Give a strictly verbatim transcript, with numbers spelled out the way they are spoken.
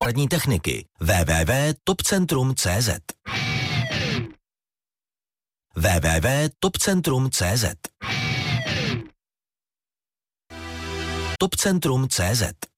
Radní techniky w w w tečka topcentrum tečka c z w w w tečka topcentrum tečka c z Topcentrum tečka c z